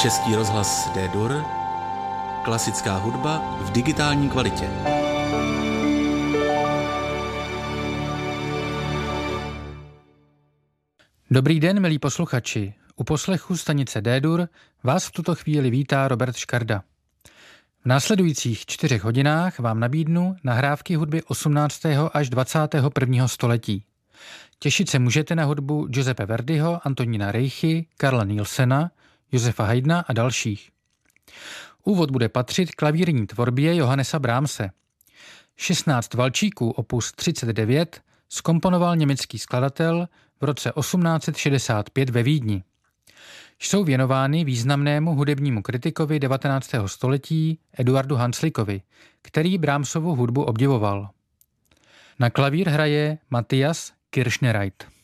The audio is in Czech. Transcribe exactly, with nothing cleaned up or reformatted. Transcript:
Český rozhlas D-Dur, klasická hudba v digitální kvalitě. Dobrý den, milí posluchači. U poslechu stanice D-Dur vás v tuto chvíli vítá Robert Škarda. V následujících čtyřech hodinách vám nabídnu nahrávky hudby osmnáctého až dvacátého prvního století. Těšit se můžete na hudbu Giuseppe Verdiho, Antonína Reichy, Karla Nielsena, Josefa Haydna a dalších. Úvod bude patřit klavírní tvorbě Johannesa Brahmse. šestnáct valčíků opus třicet devět zkomponoval německý skladatel v roce osmnáct set šedesát pět ve Vídni. Jsou věnovány významnému hudebnímu kritikovi devatenáctého století Eduardu Hanslikovi, který Brahmsovu hudbu obdivoval. Na klavír hraje Matthias Kirschnereit.